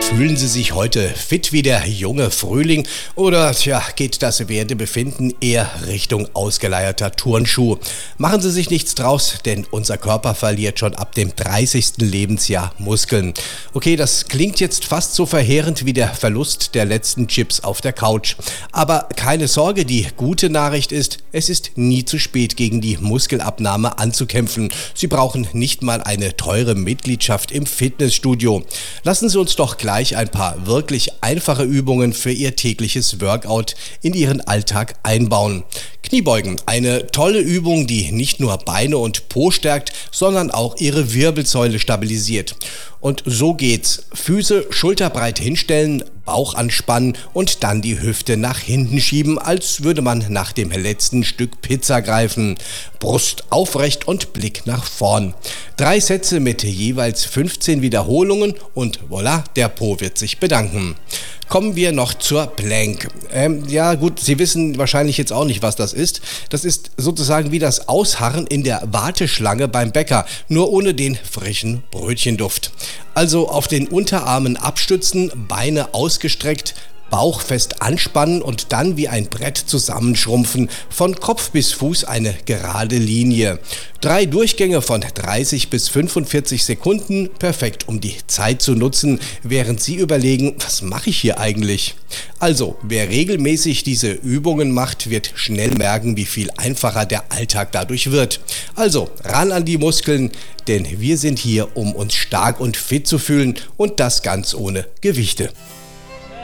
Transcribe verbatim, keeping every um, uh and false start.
Fühlen Sie sich heute fit wie der junge Frühling oder tja, geht das Wertebefinden eher Richtung ausgeleierter Turnschuh? Machen Sie sich nichts draus, denn unser Körper verliert schon ab dem dreißigsten Lebensjahr Muskeln. Okay, das klingt jetzt fast so verheerend wie der Verlust der letzten Chips auf der Couch. Aber keine Sorge, die gute Nachricht ist, es ist nie zu spät, gegen die Muskelabnahme anzukämpfen. Sie brauchen nicht mal eine teure Mitgliedschaft im Fitnessstudio. Lassen Sie uns doch gleich ein paar wirklich einfache Übungen für Ihr tägliches Workout in Ihren Alltag einbauen. Kniebeugen, eine tolle Übung, die nicht nur Beine und Po stärkt, sondern auch Ihre Wirbelsäule stabilisiert. Und so geht's. Füße schulterbreit hinstellen, Bauch anspannen und dann die Hüfte nach hinten schieben, als würde man nach dem letzten Stück Pizza greifen. Brust aufrecht und Blick nach vorn. Drei Sätze mit jeweils fünfzehn Wiederholungen und voilà, der Po wird sich bedanken. Kommen wir noch zur Plank. Ähm, ja gut, Sie wissen wahrscheinlich jetzt auch nicht, was das ist. Das ist sozusagen wie das Ausharren in der Warteschlange beim Bäcker, nur ohne den frischen Brötchenduft. Also auf den Unterarmen abstützen, Beine ausgestreckt, Bauch fest anspannen und dann wie ein Brett zusammenschrumpfen, von Kopf bis Fuß eine gerade Linie. Drei Durchgänge von dreißig bis fünfundvierzig Sekunden, perfekt, um die Zeit zu nutzen, während Sie überlegen, was mache ich hier eigentlich? Also, wer regelmäßig diese Übungen macht, wird schnell merken, wie viel einfacher der Alltag dadurch wird. Also, ran an die Muskeln, denn wir sind hier, um uns stark und fit zu fühlen und das ganz ohne Gewichte.